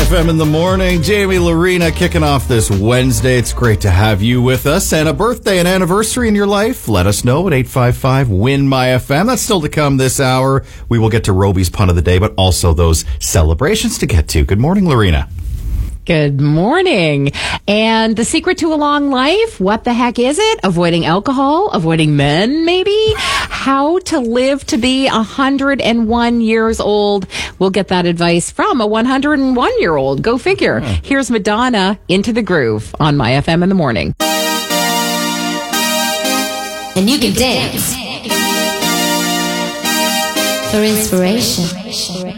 FM in the morning. Jamie Lorena kicking off this Wednesday. It's great to have you with us. And a birthday and anniversary in your life, let us know at 855-WIN-MY-FM. That's still to come this hour. We will get to Roby's pun of the day, but also those celebrations to get to. Good morning, Lorena. Good morning. And the secret to a long life, what the heck is it? Avoiding alcohol, avoiding men, maybe? How to live to be 101 years old. We'll get that advice from a 101-year-old. Go figure. Here's Madonna, Into the Groove on My FM in the morning. And you can dance for inspiration.